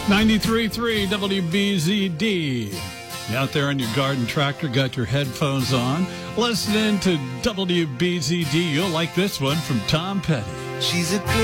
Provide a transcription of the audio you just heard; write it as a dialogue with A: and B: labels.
A: 93.3 WBZD. You out there on your garden tractor, got your headphones on, listening to WBZD. You'll like this one from Tom Petty.
B: She's a good